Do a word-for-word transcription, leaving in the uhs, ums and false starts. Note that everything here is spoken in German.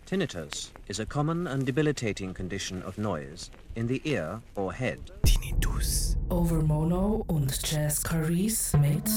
Tinnitus is a common and debilitating condition of noise in the ear or head. Tinnitus. Over Mono und Jazz Caris mit